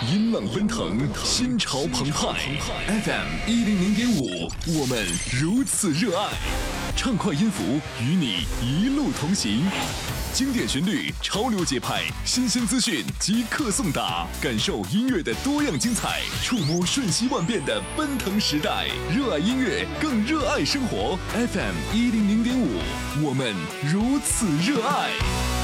音浪奔腾，心潮澎湃。FM 100.5，我们如此热爱。畅快音符与你一路同行，经典旋律，潮流节拍，新鲜资讯即刻送达，感受音乐的多样精彩，触摸瞬息万变的奔腾时代。热爱音乐，更热爱生活。FM 100.5，我们如此热爱。